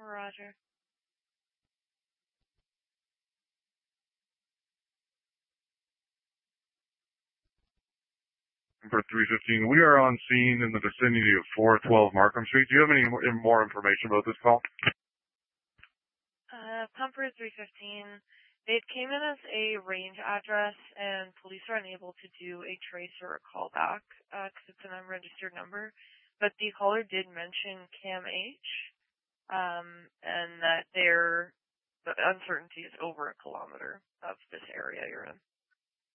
Roger. For 315, we are on scene in the vicinity of 412 Markham Street. Do you have any more information about this call? Comfort 315. It came in as a range address, and police are unable to do a trace or a callback because it's an unregistered number. But the caller did mention CAMH, and that the uncertainty is over a kilometer of this area you're in.